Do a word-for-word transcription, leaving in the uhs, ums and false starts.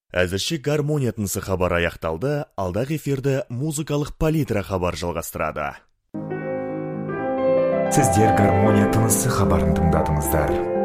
Әзірше гармония тынысы хабар аяқталды, алдағы эфирді музыкалық палитра хабар жалғастырады. Сіздер гармония тынысы хабарын тыңдадыңыздар.